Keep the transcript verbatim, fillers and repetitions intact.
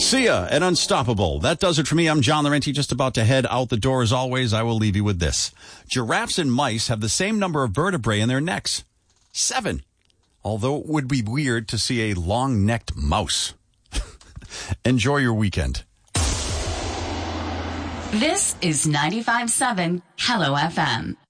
See ya and Unstoppable. That does it for me. I'm John Laurenti, just about to head out the door. As always, I will leave you with this. Giraffes and mice have the same number of vertebrae in their necks. Seven. Although it would be weird to see a long-necked mouse. Enjoy your weekend. This is ninety-five point seven Hello F M.